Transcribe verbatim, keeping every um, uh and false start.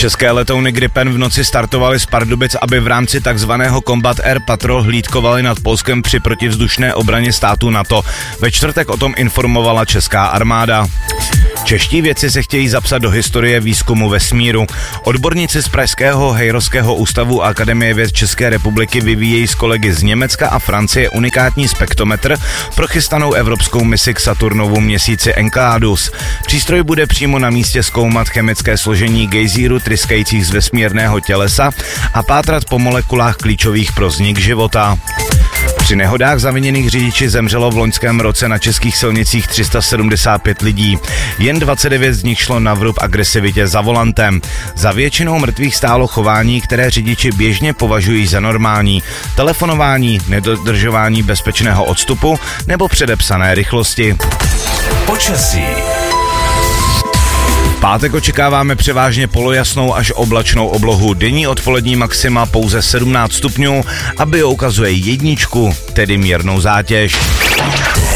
České letouny Gripen v noci startovaly z Pardubic, aby v rámci takzvaného Combat Air Patrol hlídkovaly nad Polskem při protivzdušné obraně státu NATO. Ve čtvrtek o tom informovala česká armáda. Čeští vědci se chtějí zapsat do historie výzkumu vesmíru. Odborníci z Pražského Hejrovského ústavu Akademie věd České republiky vyvíjejí s kolegy z Německa a Francie unikátní spektrometr pro chystanou evropskou misi k Saturnovu měsíci Enceladus. Přístroj bude přímo na místě zkoumat chemické složení gejzíru tryskajících z vesmírného tělesa a pátrat po molekulách klíčových pro vznik života. Při nehodách zaviněných řidiči zemřelo v loňském roce na českých silnicích tři sta sedmdesát pět lidí. Jen dvacet devět z nich šlo na vrub agresivitě za volantem. Za většinou mrtvých stálo chování, které řidiči běžně považují za normální. Telefonování, nedodržování bezpečného odstupu nebo předepsané rychlosti. Počasí. Pátek očekáváme převážně polojasnou až oblačnou oblohu. Denní odpolední maxima pouze sedmnáct stupňů a bio ukazuje jedničku, tedy mírnou zátěž.